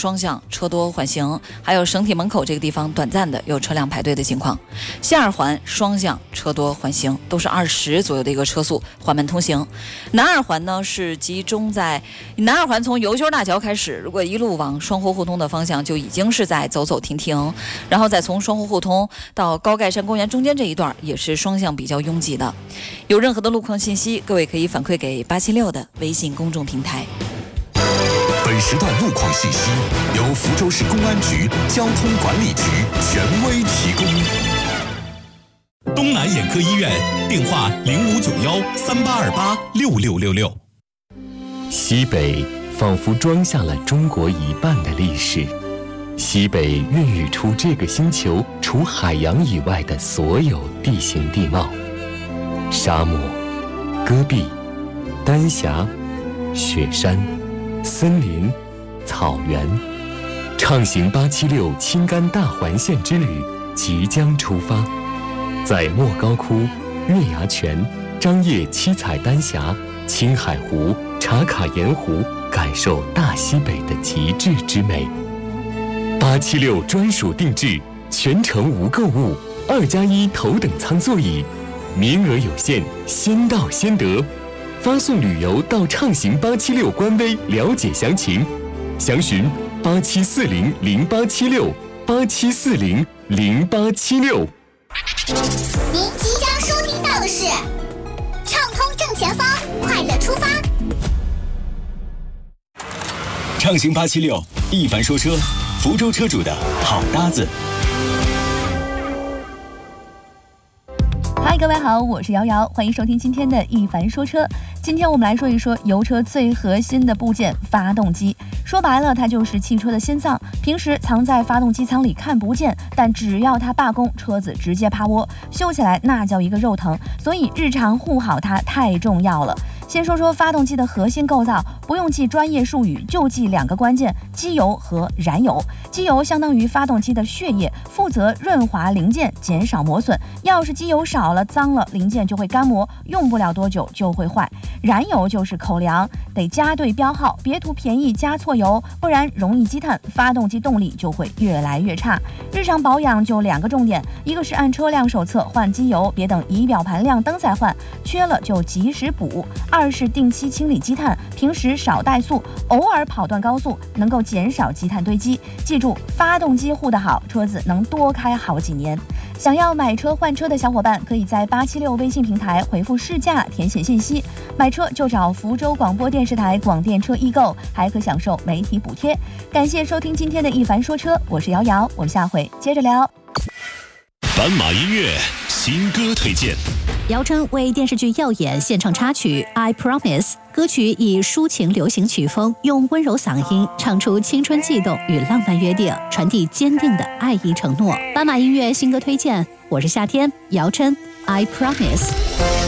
双向车多缓行，还有省体门口这个地方短暂的有车辆排队的情况。西二环双向车多缓行，都是20左右的一个车速，缓慢通行。南二环呢是集中在南二环从邮圈大桥开始，如果一路往双湖互通的方向，就已经是在走走停停，然后再从双湖互通到高盖山公园中间这一段也是双向比较拥挤的。有任何的路况信息，各位可以反馈给876的微信公众平台。 本时段路况信息由福州市公安局交通管理局权威提供。 东南眼科医院电话059138286666。 西北仿佛装下了中国一半的历史，西北孕育出这个星球除海洋以外的所有地形地貌：沙漠、戈壁、丹霞、雪山、森林、草原。畅行876青甘大环线之旅即将出发，在莫高窟、月牙泉、张掖七彩丹霞、青海湖、茶卡盐湖，感受大西北的极致之美。876专属定制，全程无购物，2+1头等舱座椅，名额有限，先到先得。发送旅游到畅行876官微了解详情，详询87400876，87400876。 您即将收听到的是畅通正前方，快乐出发。 畅行876，一凡说车，福州车主的好搭子。 嗨，各位好，我是瑶瑶，欢迎收听今天的一凡说车。今天我们来说一说油车最核心的部件——发动机。说白了，它就是汽车的心脏。平时藏在发动机舱里看不见，但只要它罢工，车子直接趴窝，修起来那叫一个肉疼。所以日常护好它太重要了。先说说发动机的核心构造，不用记专业术语，就记2个关键：机油和燃油。机油相当于发动机的血液，负责润滑零件，减少磨损。要是机油少了、脏了，零件就会干磨，用不了多久就会坏。燃油就是口粮，得加对标号，别图便宜加错油，不然容易积碳，发动机动力就会越来越差。日常保养就2个重点，一个是按车辆手册换机油，别等仪表盘亮灯再换，缺了就及时补。2是定期清理积碳，平时少怠速，偶尔跑段高速，能够减少积碳堆积。记住，发动机护得好，车子能多开好几年。想要买车换车的小伙伴，可以在876微信平台回复试驾填写信息，买车就找福州广播电视台广电车易购，还可享受媒体补贴。感谢收听今天的一凡说车，我是瑶瑶，我们下回接着聊。 斑马音乐新歌推荐。 姚琛为电视剧《耀眼》献唱插曲《I Promise》，歌曲以抒情流行曲风，用温柔嗓音唱出青春悸动与浪漫约定，传递坚定的爱意承诺。斑马音乐新歌推荐，我是夏天，姚琛《I Promise》。